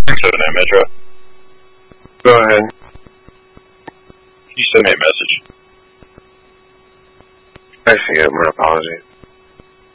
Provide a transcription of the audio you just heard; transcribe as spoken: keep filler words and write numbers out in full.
six seven nine Metro. Go ahead. You sent me a message. I see it. My apologies.